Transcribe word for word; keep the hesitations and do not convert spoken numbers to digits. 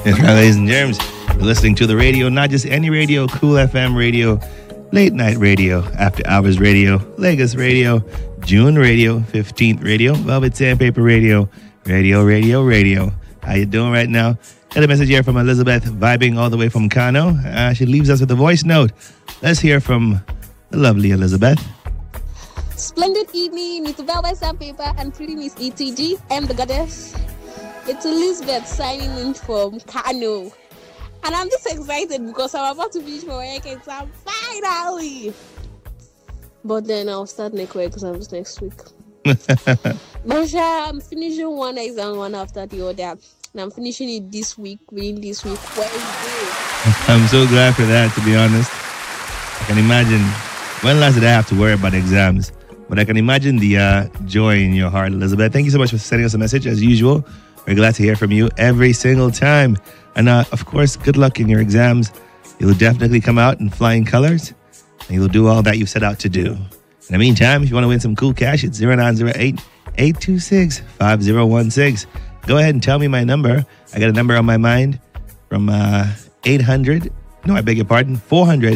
Yes, right, ladies and germs. You're listening to the radio, not just any radio, Cool F M radio, late night radio, after hours radio, Lagos radio, June radio, fifteenth radio, Velvet Sandpaper radio, radio, radio, radio. How you doing right now? Got a message here from Elizabeth, vibing all the way from Kano. Uh, she leaves us with a voice note. Let's hear from the lovely Elizabeth. Splendid evening, Mister Velvet Sandpaper and pretty Miss E T G. I'm the goddess. It's Elizabeth signing in from Kano. And I'm just excited because I'm about to finish my work exam finally. But then I'll start next week exams next week. But I'm finishing one exam one after the other. And I'm finishing it this week, within this week. Wednesday. I'm so glad for that, to be honest. I can imagine, when last did I have to worry about exams? But I can imagine the uh, joy in your heart, Elizabeth. Thank you so much for sending us a message, as usual. We're glad to hear from you every single time. And, uh, of course, good luck in your exams. You'll definitely come out in flying colors, and you'll do all that you've set out to do. In the meantime, if you want to win some cool cash, it's zero nine zero eight, eight two six, five zero one six. Go ahead and tell me my number. I got a number on my mind from uh, eight hundred. No, I beg your pardon, four hundred.